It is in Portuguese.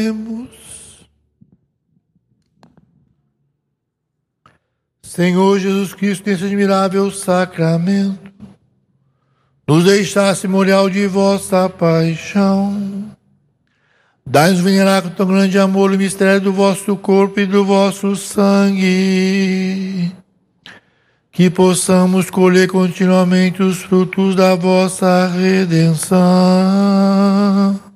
Senhor Jesus Cristo, nesse admirável sacramento, nos deixaste memorial de vossa paixão. Dai-nos venerar com tão grande amor o mistério do vosso corpo e do vosso sangue, que possamos colher continuamente os frutos da vossa redenção.